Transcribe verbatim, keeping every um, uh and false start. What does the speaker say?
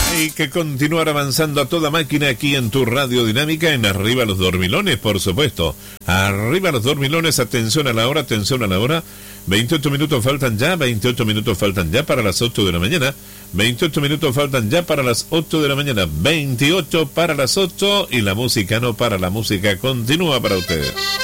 Hay que continuar avanzando a toda máquina aquí en tu Radio Dinámica, en Arriba los Dormilones, por supuesto. Arriba los Dormilones, atención a la hora, atención a la hora. veintiocho minutos faltan ya, veintiocho minutos faltan ya para las ocho de la mañana. veintiocho minutos faltan ya para las ocho de la mañana. veintiocho para las ocho y la música no para, la música continúa para ustedes.